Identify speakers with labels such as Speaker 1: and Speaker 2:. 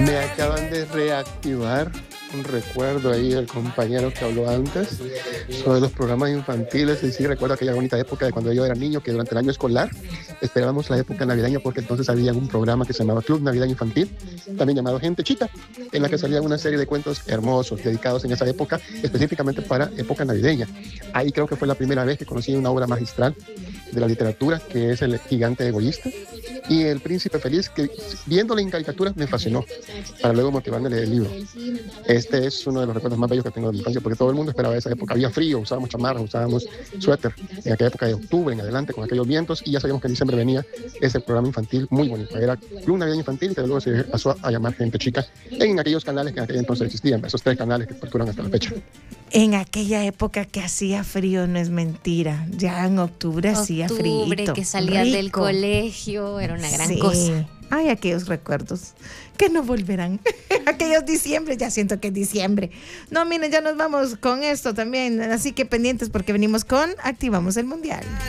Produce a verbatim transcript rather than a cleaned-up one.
Speaker 1: Me acaban de reactivar un recuerdo ahí del compañero que habló antes sobre los programas infantiles. Y sí, recuerdo aquella bonita época de cuando yo era niño, que durante el año escolar esperábamos la época navideña, porque entonces había un programa que se llamaba Club Navideño Infantil, también llamado Gente Chica, en la que salía una serie de cuentos hermosos dedicados en esa época, específicamente para época navideña. Ahí creo que fue la primera vez que conocí una obra magistral de la literatura, que es El Gigante Egoísta y El Príncipe Feliz, que viéndole en caricatura me fascinó, para luego motivarme a leer el libro. Este es uno de los recuerdos más bellos que tengo de mi infancia, porque todo el mundo esperaba esa época. Había frío, usábamos chamarras, usábamos suéter, en aquella época de octubre en adelante, con aquellos vientos, y ya sabíamos que en diciembre venía ese programa infantil muy bonito. Era Club Navideño Infantil, que luego se pasó a llamar Gente Chica, en aquellos canales que en aquel entonces existían, esos tres canales que perduran hasta la fecha.
Speaker 2: En aquella época que hacía frío, no es mentira. Ya en octubre, octubre hacía frío.
Speaker 3: Octubre, que salías rico del colegio, era una gran
Speaker 2: sí.
Speaker 3: cosa.
Speaker 2: Ay, aquellos recuerdos que no volverán. Aquellos diciembre, ya siento que es diciembre. No, miren, ya nos vamos con esto también. Así que pendientes, porque venimos con Activamos el Mundial.